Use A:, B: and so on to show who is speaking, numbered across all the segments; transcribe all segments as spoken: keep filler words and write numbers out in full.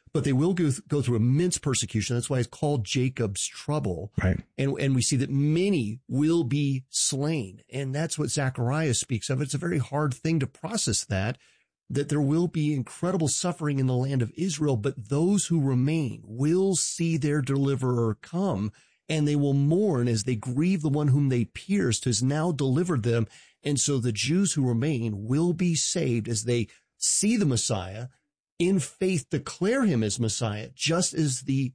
A: but they will go, th- go through immense persecution. That's why it's called Jacob's trouble.
B: Right.
A: And, and we see that many will be slain. And that's what Zechariah speaks of. It's a very hard thing to process that, that there will be incredible suffering in the land of Israel, but those who remain will see their deliverer come, and they will mourn as they grieve the one whom they pierced, has now delivered them. And so the Jews who remain will be saved as they see the Messiah, in faith declare him as Messiah, just as the,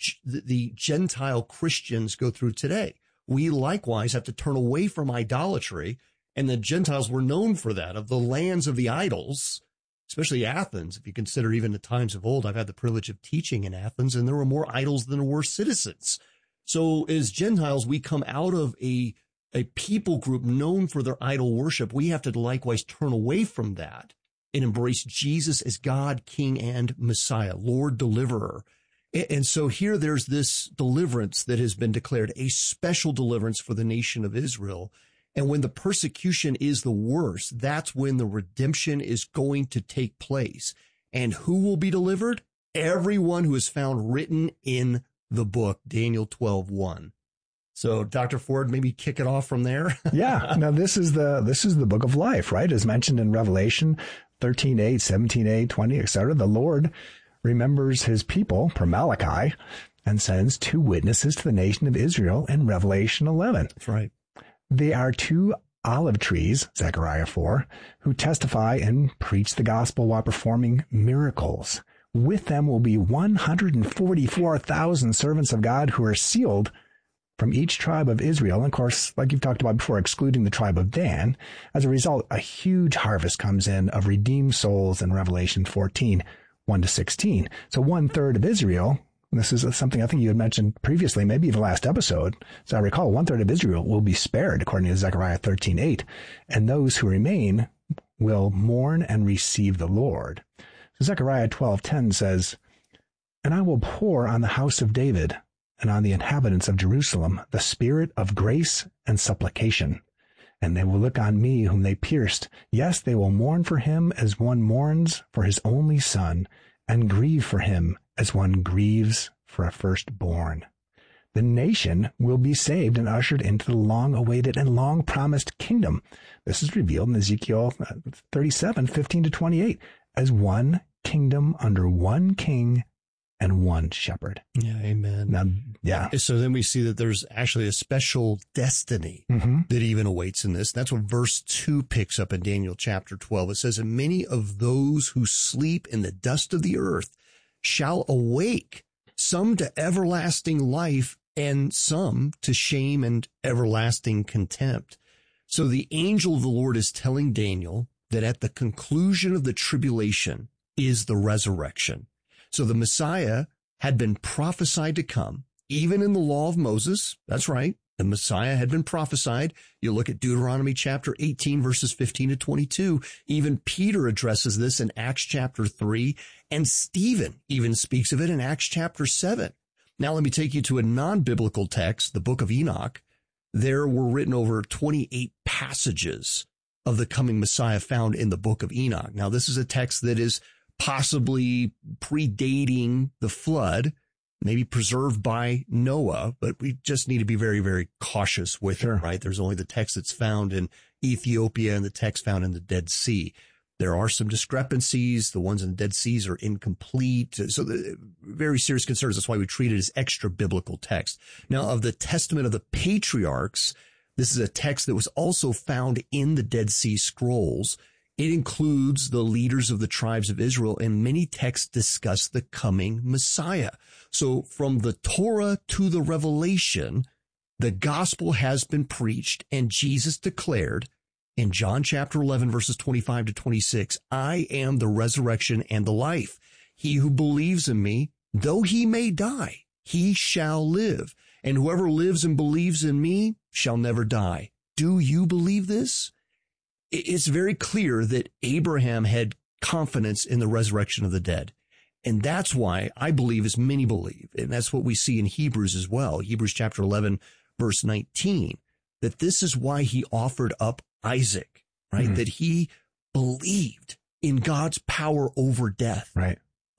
A: the Gentile Christians go through today. We likewise have to turn away from idolatry, and the Gentiles were known for that, of the lands of the idols, especially Athens. If you consider even the times of old, I've had the privilege of teaching in Athens, and there were more idols than there were citizens. So as Gentiles, we come out of a, a people group known for their idol worship. We have to likewise turn away from that and embrace Jesus as God, King, and Messiah, Lord, Deliverer. And so here there's this deliverance that has been declared, a special deliverance for the nation of Israel. And when the persecution is the worst, that's when the redemption is going to take place. And who will be delivered? Everyone who is found written in the book, Daniel twelve one. So Doctor Ford, maybe kick it off from there.
B: Yeah. Now this is the, this is the book of life, right? As mentioned in Revelation thirteen eight, seventeen eight, twenty, et cetera. The Lord remembers his people, per Malachi, and sends two witnesses to the nation of Israel in Revelation eleven.
A: That's right.
B: They are two olive trees, Zechariah four, who testify and preach the gospel while performing miracles. With them will be one hundred forty-four thousand servants of God who are sealed from each tribe of Israel. And of course, like you've talked about before, excluding the tribe of Dan. As a result, a huge harvest comes in of redeemed souls in Revelation fourteen, one to sixteen. So one third of Israel, this is something I think you had mentioned previously, maybe even last episode. So I recall one third of Israel will be spared, according to Zechariah thirteen eight. And those who remain will mourn and receive the Lord. So Zechariah twelve ten says, "And I will pour on the house of David and on the inhabitants of Jerusalem the spirit of grace and supplication. And they will look on me whom they pierced. Yes, they will mourn for him as one mourns for his only son, and grieve for him as one grieves for a firstborn. The nation will be saved and ushered into the long-awaited and long-promised kingdom." This is revealed in Ezekiel thirty-seven, fifteen to twenty-eight, as one kingdom under one king and one shepherd.
A: Yeah, amen.
B: Now, yeah.
A: So then we see that there's actually a special destiny mm-hmm. that even awaits in this. That's what verse two picks up in Daniel chapter twelve. It says, "And many of those who sleep in the dust of the earth shall awake, some to everlasting life and some to shame and everlasting contempt." So the angel of the Lord is telling Daniel that at the conclusion of the tribulation is the resurrection. So the Messiah had been prophesied to come, even in the law of Moses. That's right. The Messiah had been prophesied. You look at Deuteronomy chapter eighteen, verses fifteen to twenty-two. Even Peter addresses this in Acts chapter three, and Stephen even speaks of it in Acts chapter seven. Now let me take you to a non-biblical text, the book of Enoch. There were written over twenty-eight passages of the coming Messiah found in the book of Enoch. Now this is a text that is possibly predating the flood, maybe preserved by Noah, but we just need to be very, very cautious with sure. it, right? There's only the text that's found in Ethiopia and the text found in the Dead Sea. There are some discrepancies. The ones in the Dead Seas are incomplete. So the very serious concerns. That's why we treat it as extra biblical text. Now, of the Testament of the Patriarchs, this is a text that was also found in the Dead Sea Scrolls. It includes the leaders of the tribes of Israel, and many texts discuss the coming Messiah. So from the Torah to the Revelation, the gospel has been preached, and Jesus declared in John chapter eleven, verses twenty-five to twenty-six, "I am the resurrection and the life. He who believes in me, though he may die, he shall live. And whoever lives and believes in me shall never die." Do you believe this? It's very clear that Abraham had confidence in the resurrection of the dead. And that's why I believe, as many believe, and that's what we see in Hebrews as well, Hebrews chapter eleven, verse nineteen, that this is why he offered up Isaac, right? Mm-hmm. That he believed in God's power over death.
B: Right.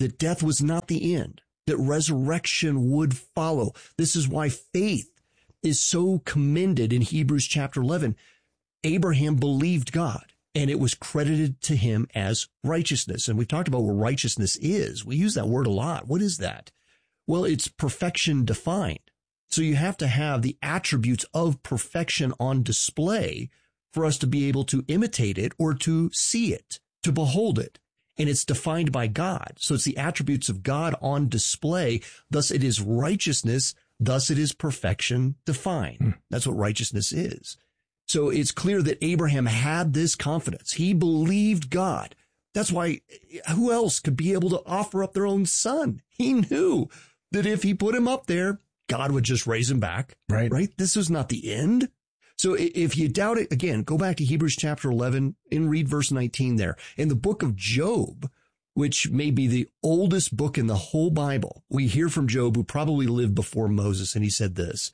A: that death was not the end, that resurrection would follow. This is why faith is so commended in Hebrews chapter eleven. Abraham believed God, and it was credited to him as righteousness. And we've talked about what righteousness is. We use that word a lot. What is that? Well, it's perfection defined. So you have to have the attributes of perfection on display for us to be able to imitate it or to see it, to behold it. And it's defined by God. So it's the attributes of God on display. Thus it is righteousness. Thus it is perfection defined. Hmm. That's what righteousness is. So it's clear that Abraham had this confidence. He believed God. That's why who else could be able to offer up their own son? He knew that if he put him up there, God would just raise him back.
B: Right.
A: Right. This is not the end. So if you doubt it, again, go back to Hebrews chapter eleven and read verse nineteen there. In the book of Job, which may be the oldest book in the whole Bible, we hear from Job, who probably lived before Moses, and he said this,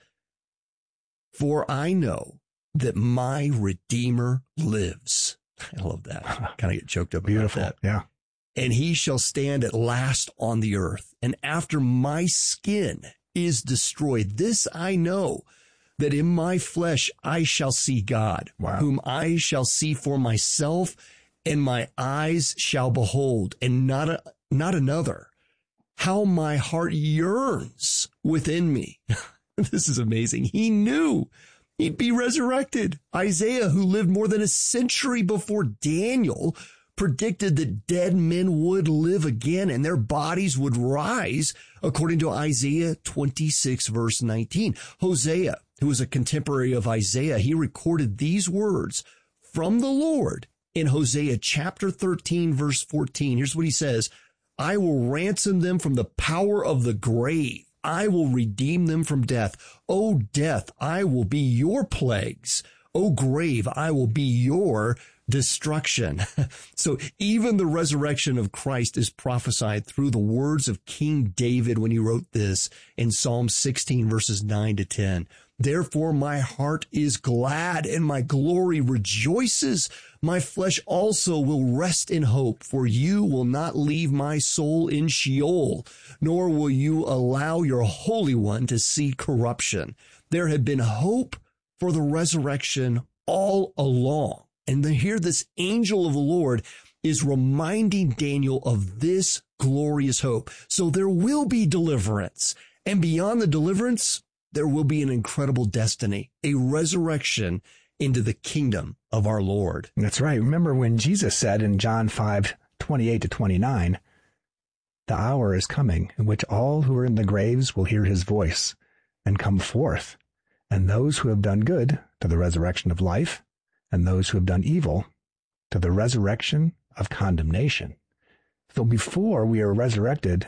A: "For I know that my Redeemer lives." I love that. Kind of get choked up
B: Beautiful.
A: about that.
B: Yeah.
A: "And he shall stand at last on the earth. And after my skin is destroyed, this I know, that in my flesh I shall see God,
B: wow. whom
A: I shall see for myself, and my eyes shall behold, and not a, not another. How my heart yearns within me." This is amazing. He knew he'd be resurrected. Isaiah, who lived more than a century before Daniel, predicted that dead men would live again and their bodies would rise, according to Isaiah twenty-six, verse nineteen. Hosea, who was a contemporary of Isaiah, he recorded these words from the Lord in Hosea chapter thirteen, verse fourteen. Here's what he says, "I will ransom them from the power of the grave. I will redeem them from death. O death, I will be your plagues. O grave, I will be your destruction." So even the resurrection of Christ is prophesied through the words of King David when he wrote this in Psalm sixteen, verses nine to ten. "Therefore my heart is glad and my glory rejoices. My flesh also will rest in hope, for you will not leave my soul in Sheol, nor will you allow your Holy One to see corruption." There had been hope for the resurrection all along. And then here this angel of the Lord is reminding Daniel of this glorious hope. So there will be deliverance. And beyond the deliverance, there will be an incredible destiny, a resurrection into the kingdom of our Lord.
B: That's right. Remember when Jesus said in John five, twenty-eight to twenty-nine, "The hour is coming in which all who are in the graves will hear his voice and come forth, and those who have done good to the resurrection of life, and those who have done evil to the resurrection of condemnation." So before we are resurrected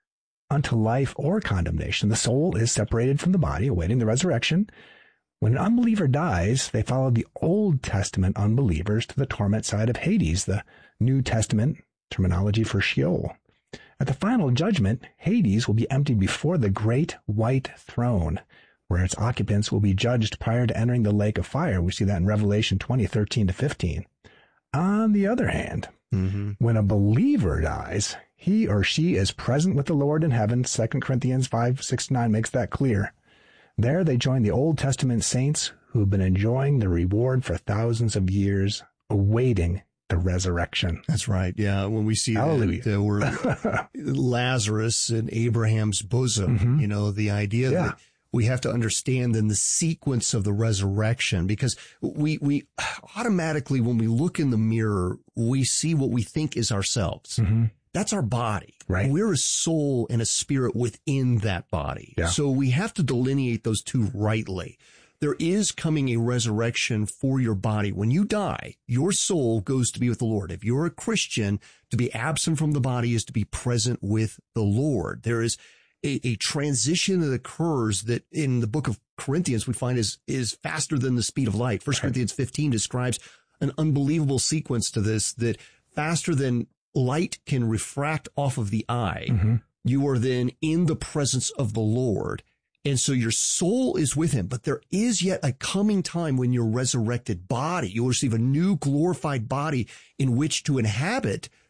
B: unto life or condemnation, the soul is separated from the body, awaiting the resurrection. When an unbeliever dies, they follow the Old Testament unbelievers to the torment side of Hades, the New Testament terminology for Sheol. At the final judgment, Hades will be emptied before the great white throne, where its occupants will be judged prior to entering the lake of fire. We see that in Revelation twenty, thirteen to fifteen. On the other hand, mm-hmm. when a believer dies, he or she is present with the Lord in heaven. Second Corinthians five, six to nine makes that clear. There they join the Old Testament saints who have been enjoying the reward for thousands of years, awaiting the resurrection.
A: That's right. Yeah. When we see
B: Hallelujah.
A: that, uh, we're Lazarus in Abraham's bosom, mm-hmm. you know, the idea
B: yeah.
A: that we have to understand then the sequence of the resurrection, because we, we automatically, when we look in the mirror, we see what we think is ourselves. Mm-hmm. That's our body.
B: Right.
A: We're a soul and a spirit within that body.
B: Yeah.
A: So we have to delineate those two rightly. There is coming a resurrection for your body. When you die, your soul goes to be with the Lord. If you're a Christian, to be absent from the body is to be present with the Lord. There is a, a transition that occurs that in the book of Corinthians we find is, is faster than the speed of light. First Corinthians fifteen describes an unbelievable sequence to this, that faster than light can refract off of the eye, mm-hmm. you are then in the presence of the Lord. And so your soul is with him, but there is yet a coming time when your resurrected body, you'll receive a new glorified body in which to inhabit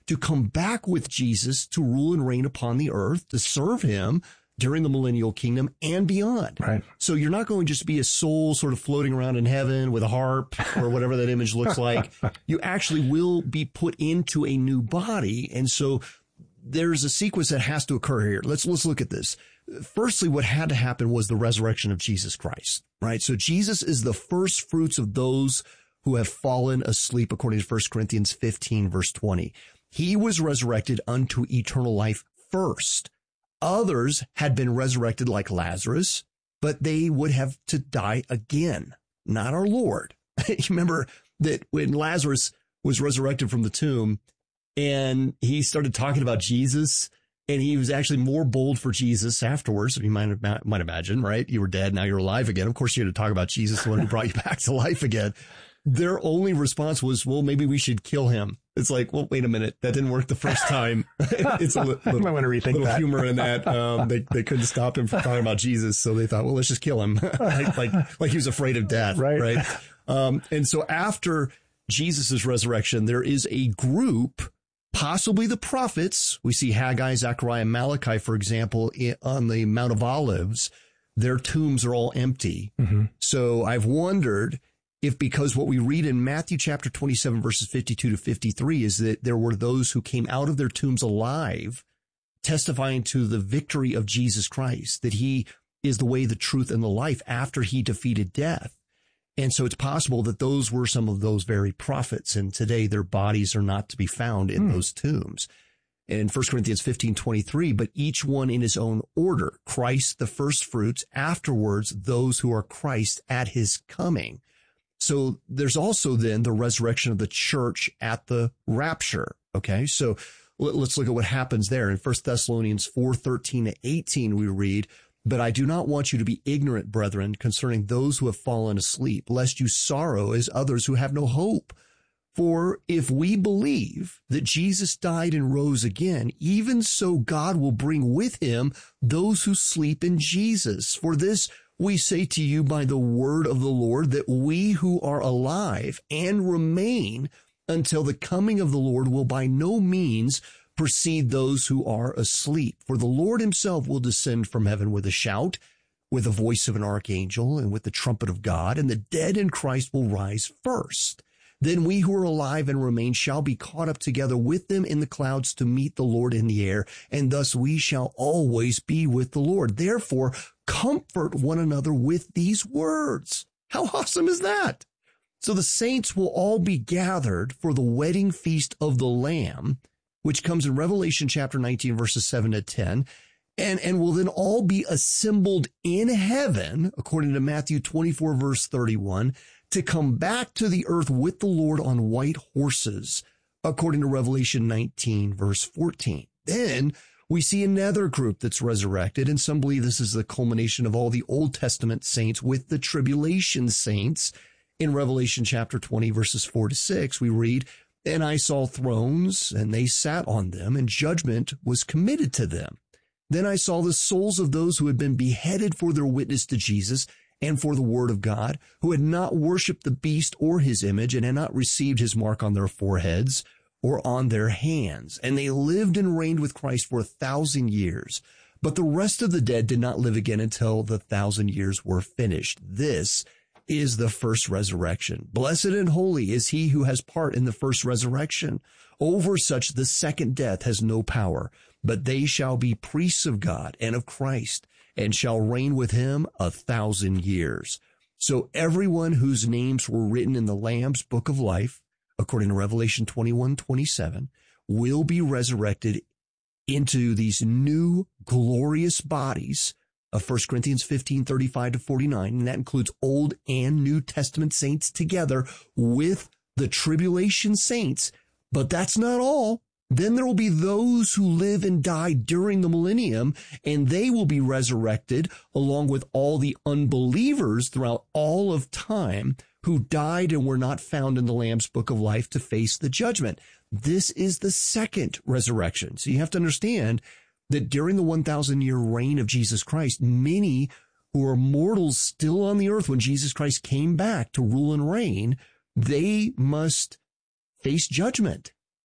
A: to come back with Jesus to rule and reign upon the earth, to serve him during the millennial kingdom and beyond.
B: Right.
A: So you're not going to just be a soul sort of floating around in heaven with a harp or whatever that image looks like. You actually will be put into a new body. And so there's a sequence that has to occur here. Let's, let's look at this. Firstly, what had to happen was the resurrection of Jesus Christ, right? So Jesus is the first fruits of those who have fallen asleep, according to First Corinthians fifteen, verse twenty. He was resurrected unto eternal life first. Others had been resurrected like Lazarus, but they would have to die again, not our Lord. You remember that when Lazarus was resurrected from the tomb and he started talking about Jesus, and he was actually more bold for Jesus afterwards. You might, might imagine, right? You were dead. Now you're alive again. Of course, you had to talk about Jesus, the one who brought you back to life again. Their only response was, well, maybe we should kill him. It's like, well, wait a minute. That didn't work the first time. It's a li- little,
B: I might want to rethink
A: little
B: that.
A: humor in that. Um, they, they couldn't stop him from talking about Jesus. So they thought, well, let's just kill him. like, like, like he was afraid of death.
B: Right.
A: Right. Um, and so after Jesus' resurrection, there is a group, possibly the prophets. We see Haggai, Zechariah, Malachi, for example, on the Mount of Olives. Their tombs are all empty. Mm-hmm. So I've wondered if, because what we read in Matthew chapter twenty-seven, verses fifty-two to fifty-three is that there were those who came out of their tombs alive, testifying to the victory of Jesus Christ, that he is the way, the truth, and the life after he defeated death. And so it's possible that those were some of those very prophets, and today their bodies are not to be found in hmm. those tombs. In First Corinthians fifteen twenty-three, but each one in his own order, Christ the first fruits, afterwards those who are Christ at his coming. So there's also then the resurrection of the church at the rapture. Okay, so let's look at what happens there. In First Thessalonians four thirteen to eighteen, we read, but I do not want you to be ignorant, brethren, concerning those who have fallen asleep, lest you sorrow as others who have no hope. For if we believe that Jesus died and rose again, even so God will bring with him those who sleep in Jesus. For this we say to you by the word of the Lord, that we who are alive and remain until the coming of the Lord will by no means precede those who are asleep. For the Lord himself will descend from heaven with a shout, with the voice of an archangel, and with the trumpet of God, and the dead in Christ will rise first. Then we who are alive and remain shall be caught up together with them in the clouds to meet the Lord in the air, and thus we shall always be with the Lord. Therefore, comfort one another with these words. How awesome is that? So the saints will all be gathered for the wedding feast of the Lamb, which comes in Revelation chapter nineteen, verses seven to ten, and, and will then all be assembled in heaven, according to Matthew twenty-four, verse thirty-one, to come back to the earth with the Lord on white horses, according to Revelation nineteen, verse fourteen. Then we see another group that's resurrected, and some believe this is the culmination of all the Old Testament saints with the tribulation saints. In Revelation chapter twenty, verses four to six, we read, and I saw thrones, and they sat on them, and judgment was committed to them. Then I saw the souls of those who had been beheaded for their witness to Jesus and for the word of God, who had not worshipped the beast or his image, and had not received his mark on their foreheads or on their hands. And they lived and reigned with Christ for a thousand years. But the rest of the dead did not live again until the thousand years were finished. This is the first resurrection. Blessed and holy is he who has part in the first resurrection. Over such the second death has no power, but they shall be priests of God and of Christ, and shall reign with him a thousand years. So everyone whose names were written in the Lamb's book of life, according to Revelation twenty-one twenty-seven, will be resurrected into these new glorious bodies of First Corinthians fifteen thirty-five to forty-nine, and that includes Old and New Testament saints together with the tribulation saints. But that's not all. Then there will be those who live and die during the millennium, and they will be resurrected along with all the unbelievers throughout all of time who died and were not found in the Lamb's book of life to face the judgment. This is the second resurrection. So you have to understand that during the one thousand year reign of Jesus Christ, many who are mortals still on the earth when Jesus Christ came back to rule and reign, they must face judgment.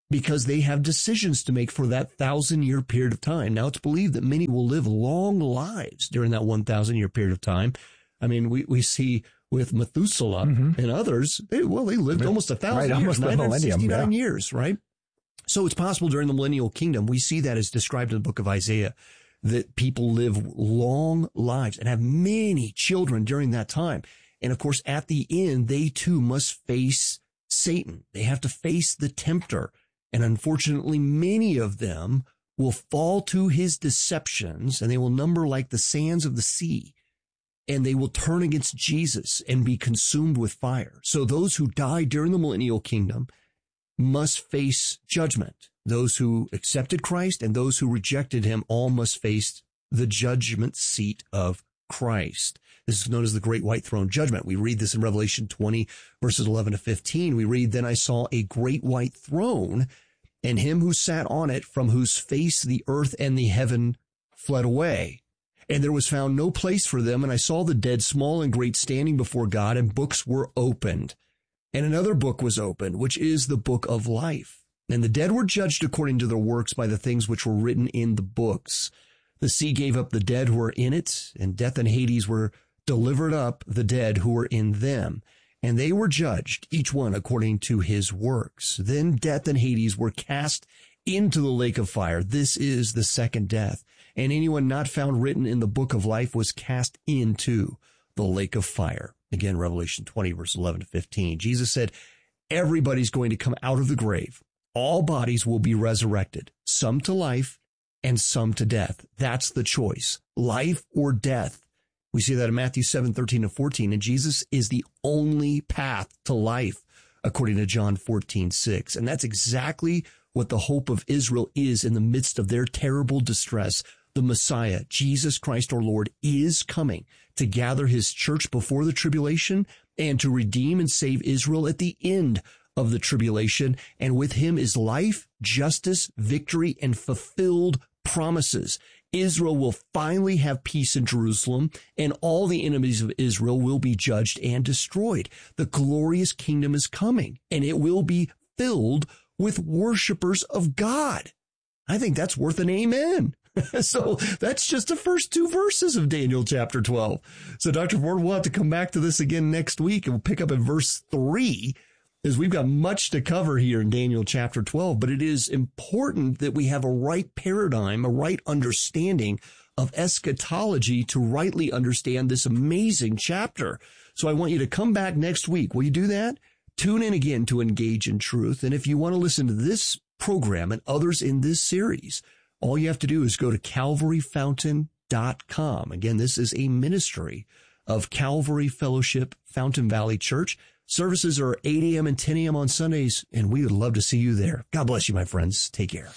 A: because they have decisions to make for that thousand-year period of time. Now, it's believed that many will live long lives during that one thousand-year period of time. I mean, we, we see with Methuselah mm-hmm. and others, they, well, they lived yeah. almost a thousand
B: right,
A: years,
B: almost
A: nine hundred sixty-nine
B: yeah.
A: years, right? So it's possible during the millennial kingdom, we see that as described in the book of Isaiah, that people live long lives and have many children during that time. And of course, at the end, they too must face Satan. They have to face the tempter. And unfortunately, many of them will fall to his deceptions, and they will number like the sands of the sea, and they will turn against Jesus and be consumed with fire. So those who die during the millennial kingdom must face judgment. Those who accepted Christ and those who rejected him all must face the judgment seat of Christ. This is known as the Great White Throne Judgment. We read this in Revelation twenty, verses eleven to fifteen. We read, "Then I saw a great white throne, and him who sat on it, from whose face the earth and the heaven fled away. And there was found no place for them. And I saw the dead, small and great, standing before God, and books were opened. And another book was opened, which is the book of life. And the dead were judged according to their works by the things which were written in the books. The sea gave up the dead who were in it, and death and Hades were delivered up the dead who were in them. And they were judged, each one according to his works. Then death and Hades were cast into the lake of fire. This is the second death. And anyone not found written in the book of life was cast into the lake of fire." Again, Revelation twenty, verse eleven to fifteen. Jesus said, everybody's going to come out of the grave. All bodies will be resurrected, some to life and some to death. That's the choice, life or death. We see that in Matthew seven, thirteen and fourteen, and Jesus is the only path to life, according to John fourteen, six. And that's exactly what the hope of Israel is in the midst of their terrible distress. The Messiah, Jesus Christ our Lord, is coming to gather his church before the tribulation and to redeem and save Israel at the end of the tribulation. And with him is life, justice, victory, and fulfilled promises. Israel will finally have peace in Jerusalem, and all the enemies of Israel will be judged and destroyed. The glorious kingdom is coming, and it will be filled with worshipers of God. I think that's worth an amen. So that's just the first two verses of Daniel chapter twelve. So Doctor Ford, we'll have to come back to this again next week, and we'll pick up in verse three, as we've got much to cover here in Daniel chapter twelve. But it is important that we have a right paradigm, a right understanding of eschatology to rightly understand this amazing chapter. So I want you to come back next week. Will you do that? Tune in again to Engage in Truth. And if you want to listen to this program and others in this series, all you have to do is go to calvary fountain dot com. Again, this is a ministry of Calvary Fellowship, Fountain Valley Church. Services are eight a.m. and ten a.m. on Sundays, and we would love to see you there. God bless you, my friends. Take care.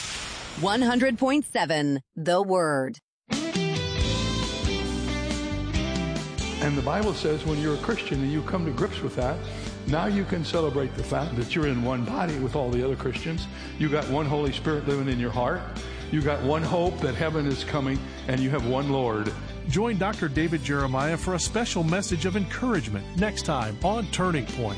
C: one hundred point seven The Word.
D: And the Bible says when you're a Christian and you come to grips with that, now you can celebrate the fact that you're in one body with all the other Christians. You got one Holy Spirit living in your heart. You got one hope that heaven is coming, and you have one Lord.
E: Join Doctor David Jeremiah for a special message of encouragement next time on Turning Point.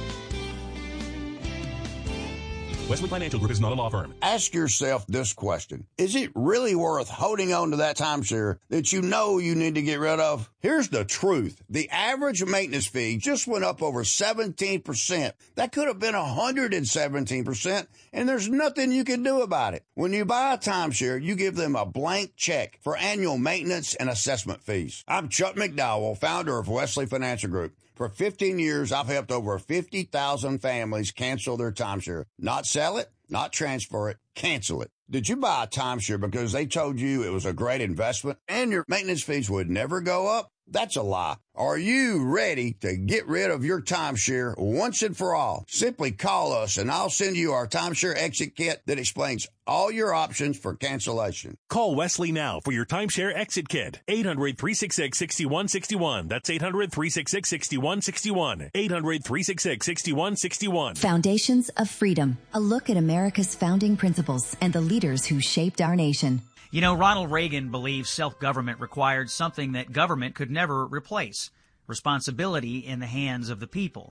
F: Wesley Financial Group is not a law firm.
G: Ask yourself this question. Is it really worth holding on to that timeshare that you know you need to get rid of? Here's the truth. The average maintenance fee just went up over seventeen percent. That could have been one hundred seventeen percent, and there's nothing you can do about it. When you buy a timeshare, you give them a blank check for annual maintenance and assessment fees. I'm Chuck McDowell, founder of Wesley Financial Group. For fifteen years, I've helped over fifty thousand families cancel their timeshare. Not sell it, not transfer it, cancel it. Did you buy a timeshare because they told you it was a great investment and your maintenance fees would never go up? That's a lie. Are you ready to get rid of your timeshare once and for all? Simply call us and I'll send you our timeshare exit kit that explains all your options for cancellation.
F: Call Wesley now for your timeshare exit kit. eight hundred, three six six, six one six one. That's eight hundred, three six six, six one six one. eight hundred, three six six, six one six one.
H: Foundations of Freedom. A look at America's founding principles and the leaders who shaped our nation.
I: You know, Ronald Reagan believed self-government required something that government could never replace: responsibility in the hands of the people.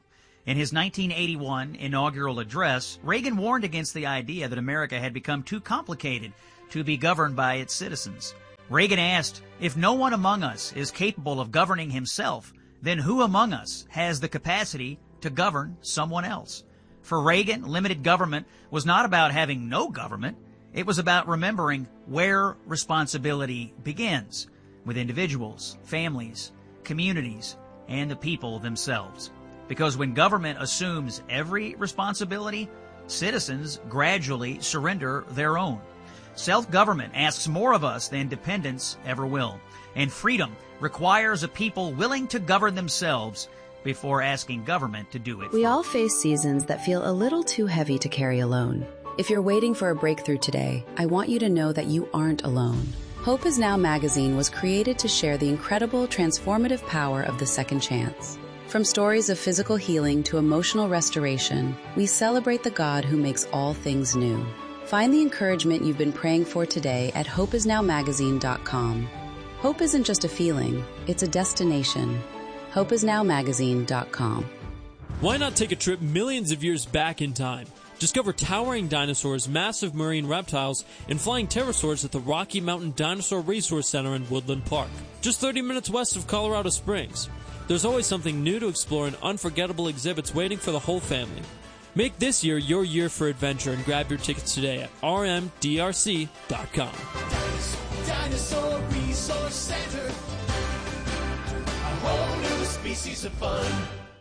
I: In his nineteen eighty-one inaugural address, Reagan warned against the idea that America had become too complicated to be governed by its citizens. Reagan asked, "If no one among us is capable of governing himself, then who among us has the capacity to govern someone else?" For Reagan, limited government was not about having no government. It was about remembering where responsibility begins, with individuals, families, communities, and the people themselves. Because when government assumes every responsibility, citizens gradually surrender their own. Self-government asks more of us than dependence ever will, and freedom requires a people willing to govern themselves before asking government to do it.
J: We all face seasons that feel a little too heavy to carry alone. If you're waiting for a breakthrough today, I want you to know that you aren't alone. Hope Is Now magazine was created to share the incredible transformative power of the second chance. From stories of physical healing to emotional restoration, we celebrate the God who makes all things new. Find the encouragement you've been praying for today at hope is now magazine dot com. Hope isn't just a feeling, it's a destination. hope is now magazine dot com.
K: Why not take a trip millions of years back in time? Discover towering dinosaurs, massive marine reptiles, and flying pterosaurs at the Rocky Mountain Dinosaur Resource Center in Woodland Park, just thirty minutes west of Colorado Springs. There's always something new to explore and unforgettable exhibits waiting for the whole family. Make this year your year for adventure and grab your tickets today at r m d r c dot com.
L: Dinosaur Resource Center. A whole new species of fun.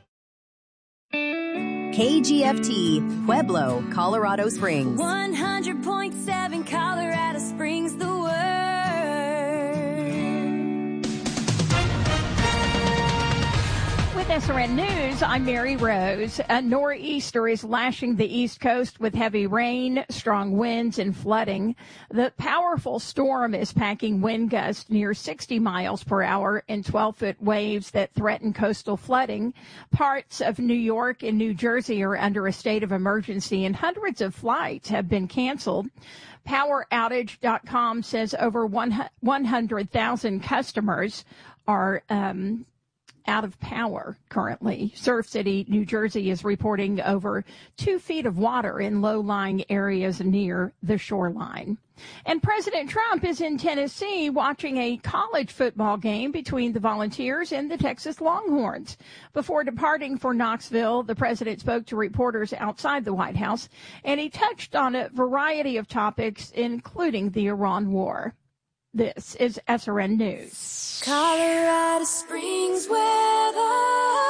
C: K G F T, Pueblo, Colorado Springs.
M: one hundred point seven Colorado Springs, the word.
N: With S R N News, I'm Mary Rose. A nor'easter is lashing the East Coast with heavy rain, strong winds, and flooding. The powerful storm is packing wind gusts near sixty miles per hour and twelve-foot waves that threaten coastal flooding. Parts of New York and New Jersey are under a state of emergency, and hundreds of flights have been canceled. power outage dot com says over one hundred thousand customers are um out of power currently. Surf City, New Jersey is reporting over two feet of water in low-lying areas near the shoreline. And President Trump is in Tennessee watching a college football game between the Volunteers and the Texas Longhorns. Before departing for Knoxville, the president spoke to reporters outside the White House, and he touched on a variety of topics, including the Iran war. This is S R N News.
M: Colorado Springs weather.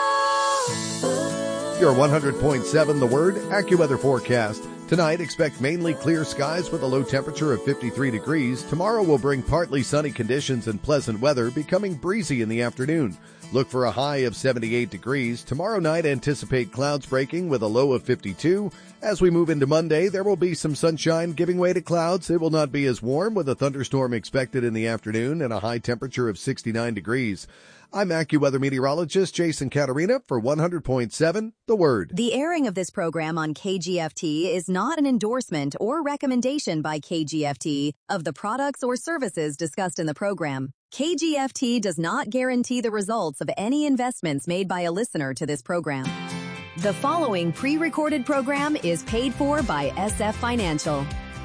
O: Your one hundred point seven The Word AccuWeather forecast. Tonight, expect mainly clear skies with a low temperature of fifty-three degrees. Tomorrow will bring partly sunny conditions and pleasant weather, becoming breezy in the afternoon. Look for a high of seventy-eight degrees. Tomorrow night, anticipate clouds breaking with a low of fifty-two. As we move into Monday, there will be some sunshine giving way to clouds. It will not be as warm, with a thunderstorm expected in the afternoon and a high temperature of sixty-nine degrees. I'm AccuWeather meteorologist Jason Caterina for one hundred point seven The Word.
C: The airing of this program on K G F T is not an endorsement or recommendation by K G F T of the products or services discussed in the program. K G F T does not guarantee the results of any investments made by a listener to this program. The following pre-recorded program is paid for by S F Financial.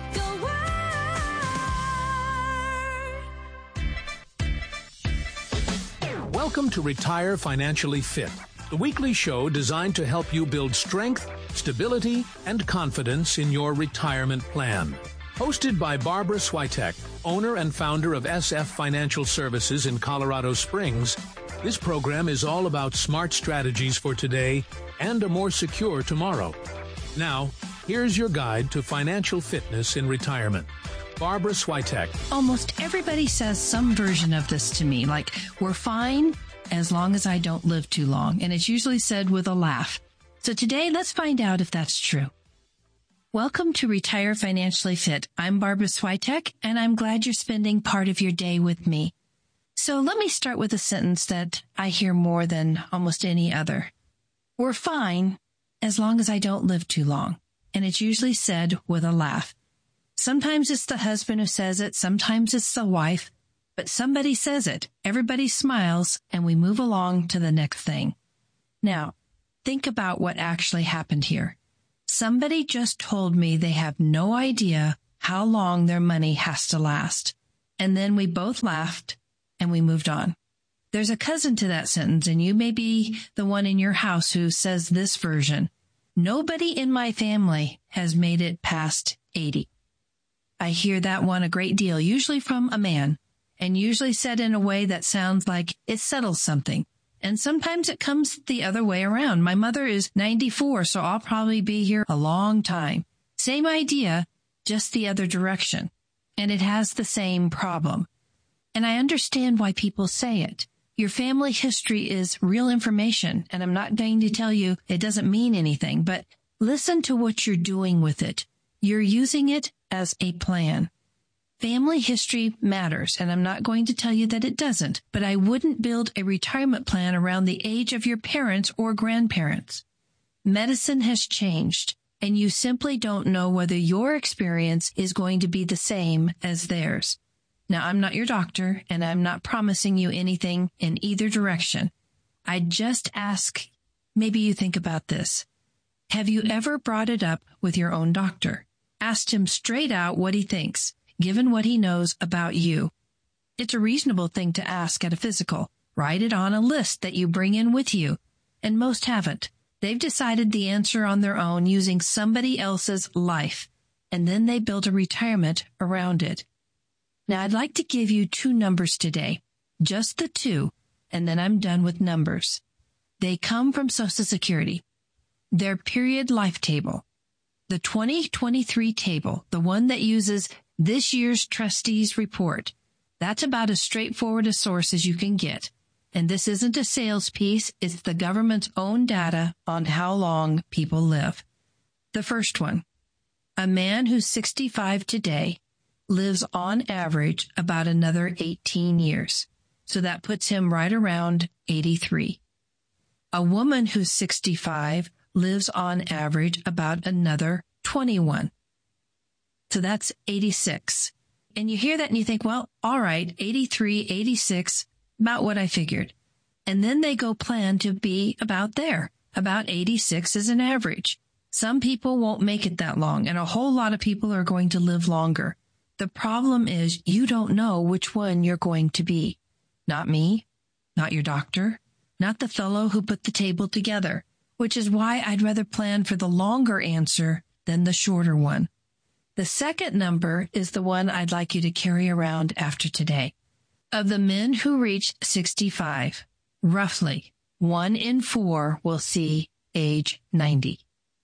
E: Welcome to Retire Financially Fit, the weekly show designed to help you build strength, stability, and confidence in your retirement plan. Hosted by Barbara Switek, owner and founder of S F Financial Services in Colorado Springs, this program is all about smart strategies for today and a more secure tomorrow. Now, here's your guide to financial fitness in retirement. Barbara Switek.
P: Almost everybody says some version of this to me, like, we're fine as long as I don't live too long. And it's usually said with a laugh. So today, let's find out if that's true. Welcome to Retire Financially Fit. I'm Barbara Switek, and I'm glad you're spending part of your day with me. So let me start with a sentence that I hear more than almost any other. We're fine as long as I don't live too long. And it's usually said with a laugh. Sometimes it's the husband who says it, sometimes it's the wife, but somebody says it, everybody smiles, and we move along to the next thing. Now, think about what actually happened here. Somebody just told me they have no idea how long their money has to last. And then we both laughed and we moved on. There's a cousin to that sentence, and you may be the one in your house who says this version. Nobody in my family has made it past eighty. I hear that one a great deal, usually from a man, and usually said in a way that sounds like it settles something. And sometimes it comes the other way around. My mother is ninety-four, so I'll probably be here a long time. Same idea, just the other direction. And it has the same problem. And I understand why people say it. Your family history is real information, and I'm not going to tell you it doesn't mean anything, but listen to what you're doing with it. You're using it as a plan. Family history matters, and I'm not going to tell you that it doesn't, but I wouldn't build a retirement plan around the age of your parents or grandparents. Medicine has changed, and you simply don't know whether your experience is going to be the same as theirs. Now, I'm not your doctor, and I'm not promising you anything in either direction. I just ask, maybe you think about this. Have you ever brought it up with your own doctor? Asked him straight out what he thinks, given what he knows about you. It's a reasonable thing to ask at a physical. Write it on a list that you bring in with you. And most haven't. They've decided the answer on their own using somebody else's life, and then they build a retirement around it. Now, I'd like to give you two numbers today, just the two, and then I'm done with numbers. They come from Social Security. Their period life table. The twenty twenty-three table, the one that uses this year's trustees report. That's about as straightforward a source as you can get. And this isn't a sales piece. It's the government's own data on how long people live. The first one, a man who's sixty-five today lives on average about another eighteen years. So that puts him right around eighty-three. A woman who's sixty-five lives on average about another twenty-one. So that's eighty-six. And you hear that and you think, well, all right, eighty-three, eighty-six, about what I figured. And then they go plan to be about there, about eighty-six as an average. Some people won't make it that long, and a whole lot of people are going to live longer. The problem is you don't know which one you're going to be. Not me, not your doctor, not the fellow who put the table together, which is why I'd rather plan for the longer answer than the shorter one. The second number is the one I'd like you to carry around after today. Of the men who reach sixty-five, roughly one in four will see age ninety.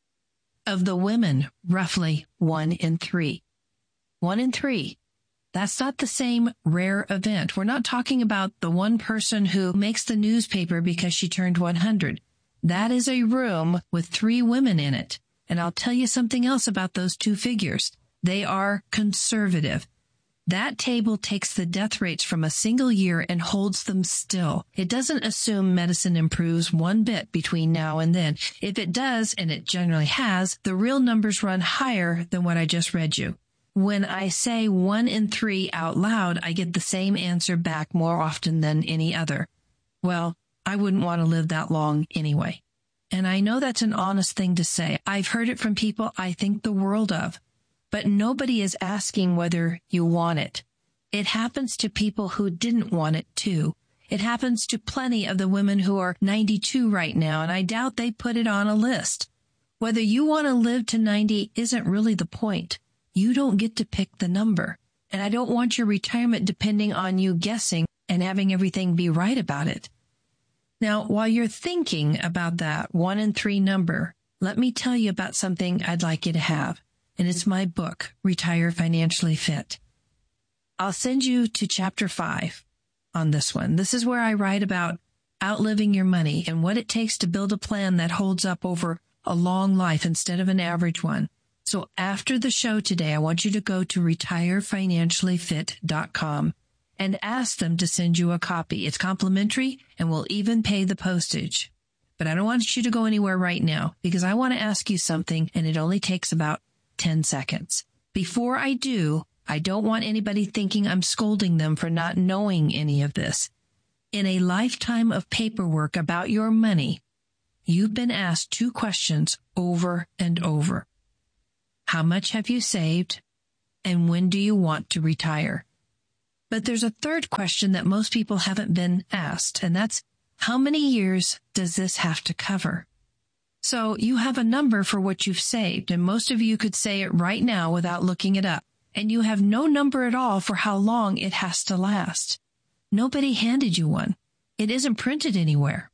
P: Of the women, roughly one in three. One in three. That's not the same rare event. We're not talking about the one person who makes the newspaper because she turned one hundred. That is a room with three women in it. And I'll tell you something else about those two figures. They are conservative. That table takes the death rates from a single year and holds them still. It doesn't assume medicine improves one bit between now and then. If it does, and it generally has, the real numbers run higher than what I just read you. When I say one in three out loud, I get the same answer back more often than any other. Well, I wouldn't want to live that long anyway. And I know that's an honest thing to say. I've heard it from people I think the world of. But nobody is asking whether you want it. It happens to people who didn't want it too. It happens to plenty of the women who are ninety-two right now, and I doubt they put it on a list. Whether you want to live to ninety isn't really the point. You don't get to pick the number. And I don't want your retirement depending on you guessing and having everything be right about it. Now, while you're thinking about that one in three number, let me tell you about something I'd like you to have. And it's my book, Retire Financially Fit. I'll send you to chapter five on this one. This is where I write about outliving your money and what it takes to build a plan that holds up over a long life instead of an average one. So after the show today, I want you to go to retire financially fit dot com and ask them to send you a copy. It's complimentary and we'll even pay the postage. But I don't want you to go anywhere right now because I want to ask you something, and it only takes about ten seconds. Before I do, I don't want anybody thinking I'm scolding them for not knowing any of this. In a lifetime of paperwork about your money, you've been asked two questions over and over. How much have you saved? And when do you want to retire? But there's a third question that most people haven't been asked, and that's, how many years does this have to cover? So you have a number for what you've saved, and most of you could say it right now without looking it up. And you have no number at all for how long it has to last. Nobody handed you one. It isn't printed anywhere.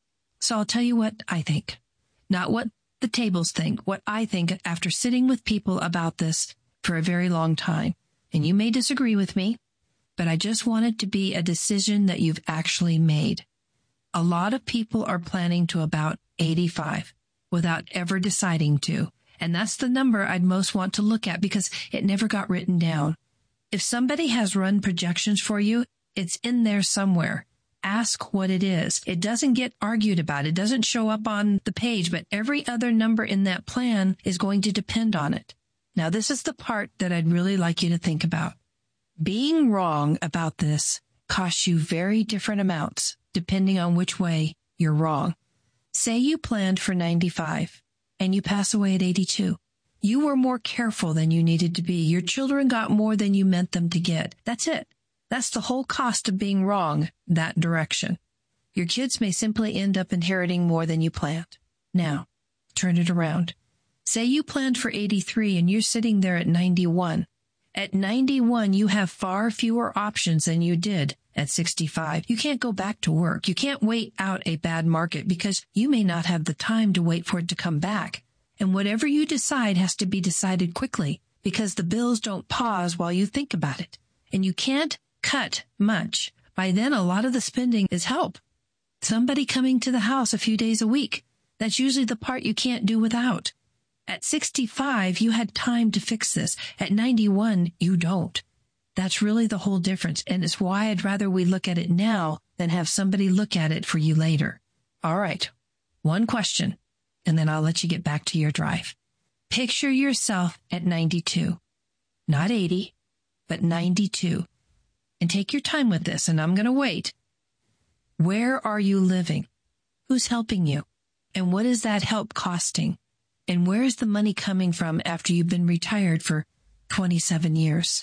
P: So I'll tell you what I think. Not what the tables think, what I think after sitting with people about this for a very long time. And you may disagree with me, but I just want it to be a decision that you've actually made. A lot of people are planning to about eighty-five without ever deciding to. And that's the number I'd most want to look at because it never got written down. If somebody has run projections for you, it's in there somewhere. Ask what it is. It doesn't get argued about. It doesn't show up on the page, but every other number in that plan is going to depend on it. Now, this is the part that I'd really like you to think about. Being wrong about this costs you very different amounts, depending on which way you're wrong. Say you planned for ninety-five and you pass away at eighty-two. You were more careful than you needed to be. Your children got more than you meant them to get. That's it. That's the whole cost of being wrong that direction. Your kids may simply end up inheriting more than you planned. Now, turn it around. Say you planned for eighty-three and you're sitting there at ninety-one. At ninety-one, you have far fewer options than you did at sixty-five. You can't go back to work. You can't wait out a bad market because you may not have the time to wait for it to come back. And whatever you decide has to be decided quickly because the bills don't pause while you think about it. And you can't cut much. By then, a lot of the spending is help. Somebody coming to the house a few days a week. That's usually the part you can't do without. At sixty-five, you had time to fix this. At ninety-one, you don't. That's really the whole difference, and it's why I'd rather we look at it now than have somebody look at it for you later. All right, one question, and then I'll let you get back to your drive. Picture yourself at ninety-two. Not eighty, but ninety-two. And take your time with this, and I'm going to wait. Where are you living? Who's helping you? And what is that help costing? And where is the money coming from after you've been retired for twenty-seven years?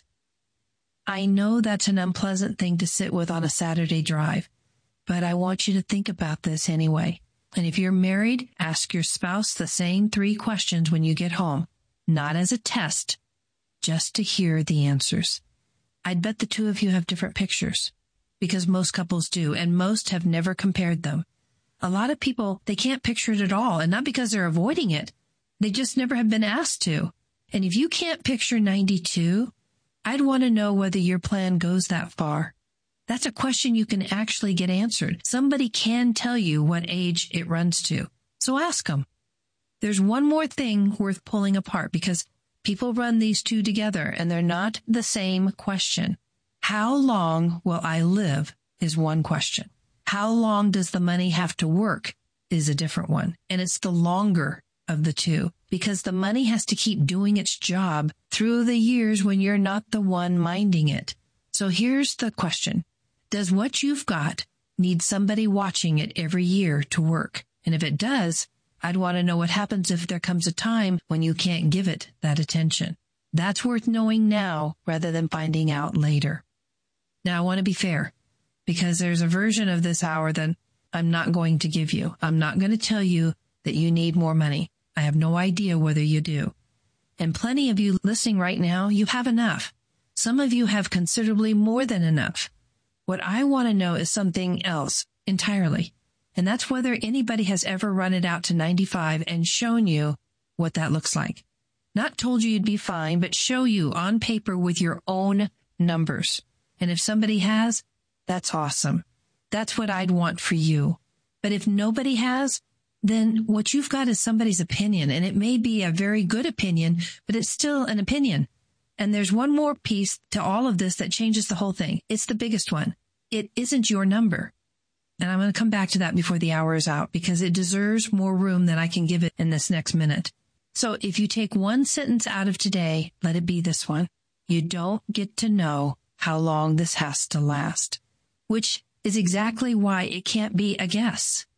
P: I know that's an unpleasant thing to sit with on a Saturday drive, but I want you to think about this anyway. And if you're married, ask your spouse the same three questions when you get home, not as a test, just to hear the answers. I'd bet the two of you have different pictures because most couples do, and most have never compared them. A lot of people, they can't picture it at all, and not because they're avoiding it. They just never have been asked to. And if you can't picture ninety-two, I'd want to know whether your plan goes that far. That's a question you can actually get answered. Somebody can tell you what age it runs to. So ask them. There's one more thing worth pulling apart because people run these two together and they're not the same question. How long will I live is one question. How long does the money have to work is a different one. And it's the longer of the two because the money has to keep doing its job through the years when you're not the one minding it. So here's the question. Does what you've got need somebody watching it every year to work? And if it does, I'd want to know what happens if there comes a time when you can't give it that attention. That's worth knowing now rather than finding out later. Now, I want to be fair because there's a version of this hour that I'm not going to give you. I'm not going to tell you that you need more money. I have no idea whether you do. And plenty of you listening right now, you have enough. Some of you have considerably more than enough. What I want to know is something else entirely. And that's whether anybody has ever run it out to ninety-five and shown you what that looks like. Not told you you'd be fine, but show you on paper with your own numbers. And if somebody has, that's awesome. That's what I'd want for you. But if nobody has, then what you've got is somebody's opinion, and it may be a very good opinion, but it's still an opinion. And there's one more piece to all of this that changes the whole thing. It's the biggest one. It isn't your number. And I'm going to come back to that before the hour is out because it deserves more room than I can give it in this next minute. So if you take one sentence out of today, let it be this one. You don't get to know how long this has to last, which is exactly why it can't be a guess.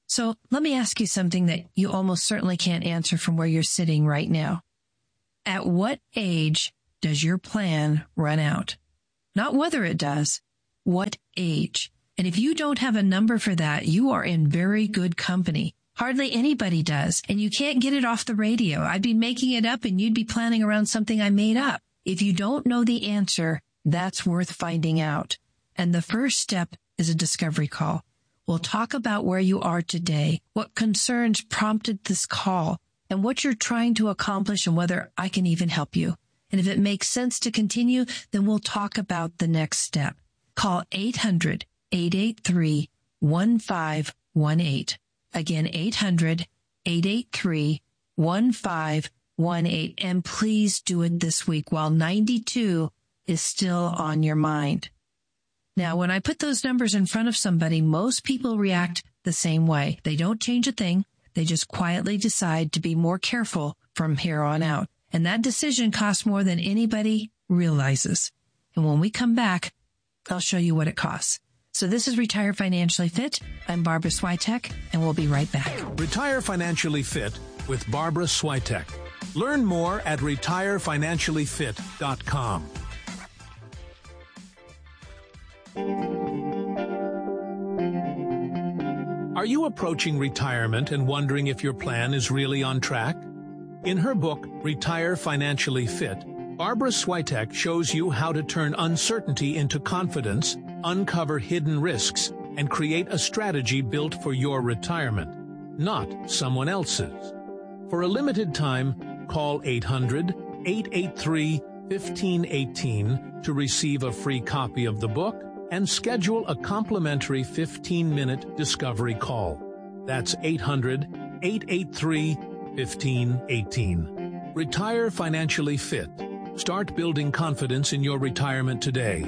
P: So let me ask you something that you almost certainly can't answer from where you're sitting right now. At what age does your plan run out? Not whether it does, what age? And if you don't have a number for that, you are in very good company. Hardly anybody does, and you can't get it off the radio. I'd be making it up and you'd be planning around something I made up. If you don't know the answer, that's worth finding out. And the first step is a discovery call. We'll talk about where you are today, what concerns prompted this call, and what you're trying to accomplish and whether I can even help you. And if it makes sense to continue, then we'll talk about the next step. Call eight hundred, eight eight three, one five one eight. Again, eight hundred, eight eight three, one five one eight. And please do it this week while ninety-two is still on your mind. Now, when I put those numbers in front of somebody, most people react the same way. They don't change a thing. They just quietly decide to be more careful from here on out. And that decision costs more than anybody realizes. And when we come back, I'll show you what it costs. So this is Retire Financially Fit. I'm Barbara Swiatek, and we'll be right back.
E: Retire Financially Fit with Barbara Swiatek. Learn more at retire financially fit dot com. Are you approaching retirement and wondering if your plan is really on track? In her book, Retire Financially Fit, Barbara Swiatek shows you how to turn uncertainty into confidence, uncover hidden risks, and create a strategy built for your retirement, not someone else's. For a limited time, call eight hundred, eight eight three, one five one eight to receive a free copy of the book and schedule a complimentary fifteen-minute discovery call. That's eight hundred, eight eight three, one five one eight. Retire Financially Fit. Start building confidence in your retirement today.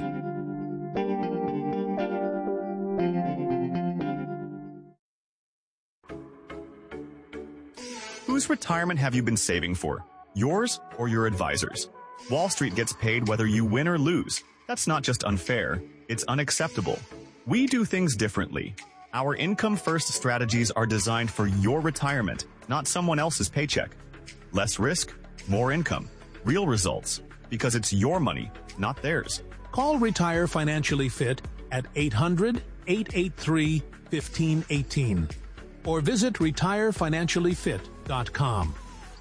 Q: Whose retirement have you been saving for? Yours or your advisor's? Wall Street gets paid whether you win or lose. That's not just unfair, it's unacceptable. We do things differently. Our income-first strategies are designed for your retirement, not someone else's paycheck. Less risk, more income, real results, because it's your money, not theirs.
E: Call Retire Financially Fit at eight hundred, eight eight three, one five one eight or visit retire financially fit dot com.